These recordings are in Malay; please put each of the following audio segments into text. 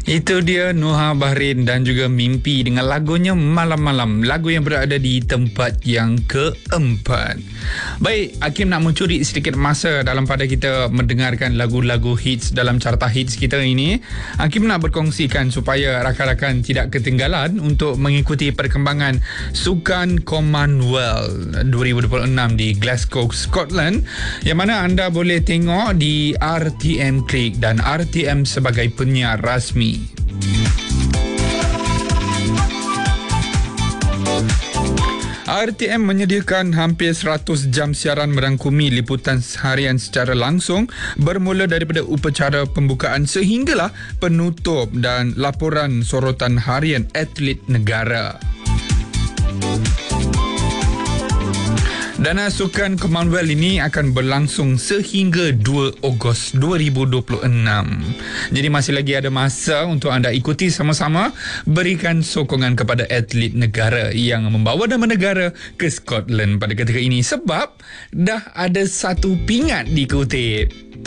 Itu dia Nuha Bahrin dan juga Mimpi dengan lagunya Malam-Malam, lagu yang berada di tempat yang keempat. Baik, Hakim nak mencuri sedikit masa dalam pada kita mendengarkan lagu-lagu hits dalam carta hits kita ini. Hakim nak berkongsikan supaya rakan-rakan tidak ketinggalan untuk mengikuti perkembangan Sukan Commonwealth 2026 di Glasgow, Scotland, yang mana anda boleh tengok di RTM Klik dan RTM sebagai penyiar rasmi. RTM menyediakan hampir 100 jam siaran merangkumi liputan harian secara langsung bermula daripada upacara pembukaan sehinggalah penutup dan laporan sorotan harian atlet negara. Dana Sukan Commonwealth ini akan berlangsung sehingga 2 Ogos 2026. Jadi masih lagi ada masa untuk anda ikuti sama-sama, berikan sokongan kepada atlet negara yang membawa nama negara ke Scotland pada ketika ini sebab dah ada satu pingat dikutip.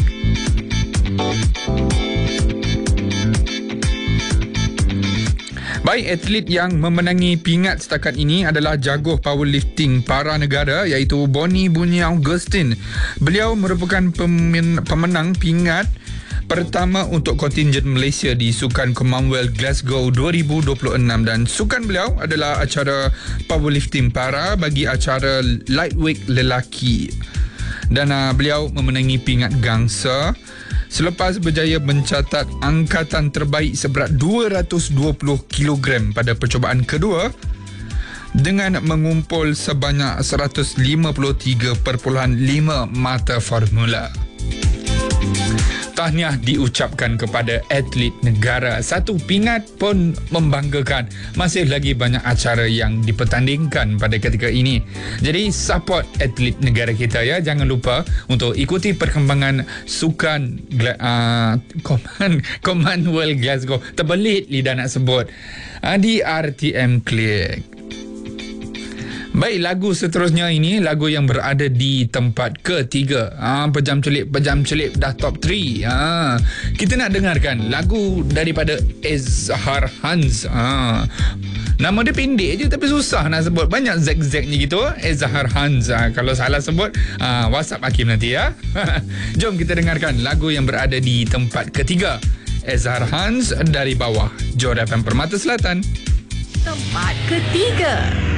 Baik, atlet yang memenangi pingat setakat ini adalah jaguh powerlifting para negara iaitu Bonnie Bunyi Augustine. Beliau merupakan pemenang pingat pertama untuk kontingen Malaysia di Sukan Commonwealth Glasgow 2026 dan sukan beliau adalah acara powerlifting para bagi acara lightweight lelaki. Dan beliau memenangi pingat gangsa selepas berjaya mencatat angkatan terbaik seberat 220 kg pada percubaan kedua dengan mengumpul sebanyak 153.5 mata formula. Tahniah diucapkan kepada atlet negara. Satu pingat pun membanggakan. Masih lagi banyak acara yang dipertandingkan pada ketika ini. Jadi support atlet negara kita ya. Jangan lupa untuk ikuti perkembangan sukan Commonwealth Glasgow. Terbelit lidah nak sebut. Di RTM Klik. Baik, lagu seterusnya ini lagu yang berada di tempat ketiga. Pejam celip dah top 3. Kita nak dengarkan lagu daripada Ezhar Hans. Nama dia pendek je tapi susah nak sebut. Banyak zag-zagnya gitu. Ezhar Hans. Kalau salah sebut, WhatsApp Hakim nanti ya. Jom kita dengarkan lagu yang berada di tempat ketiga. Ezhar Hans dari bawah. Johor FM Permata Selatan. Tempat ketiga.